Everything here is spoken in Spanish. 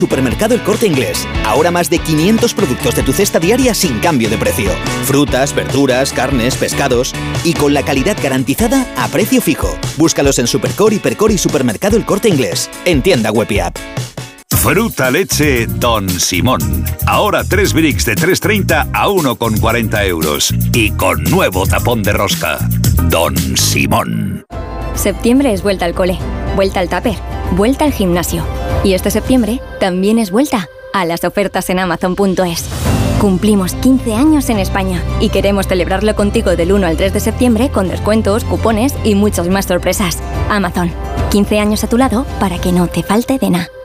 Supermercado El Corte Inglés. Ahora más de 500 productos de tu cesta diaria sin cambio de precio. Frutas, verduras, carnes, pescados. Y con la calidad garantizada a precio fijo. Búscalos en Supercor, Hipercor y Supermercado El Corte Inglés. En tienda web y app. Fruta leche Don Simón. Ahora 3 bricks de 3,30 a 1,40 euros. Y con nuevo tapón de rosca. Don Simón. Septiembre es vuelta al cole, vuelta al tupper, vuelta al gimnasio. Y este septiembre también es vuelta a las ofertas en Amazon.es. Cumplimos 15 años en España y queremos celebrarlo contigo del 1 al 3 de septiembre con descuentos, cupones y muchas más sorpresas. Amazon, 15 años a tu lado para que no te falte de nada.